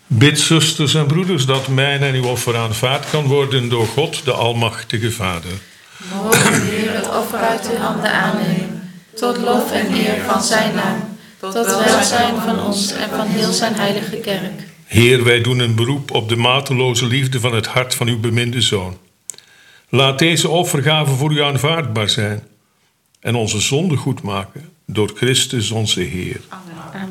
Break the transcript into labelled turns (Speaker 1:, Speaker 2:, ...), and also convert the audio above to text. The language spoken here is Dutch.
Speaker 1: Bid, zusters en broeders, dat mijn en uw offer aanvaard kan worden door God, de Almachtige Vader.
Speaker 2: Mogen de Heer het offer uit uw handen aannemen, tot lof en eer van zijn naam, tot welzijn van ons en van heel zijn heilige kerk.
Speaker 1: Heer, wij doen een beroep op de mateloze liefde van het hart van uw beminde Zoon. Laat deze offergave voor u aanvaardbaar zijn en onze zonde goed maken door Christus onze Heer.
Speaker 2: Amen.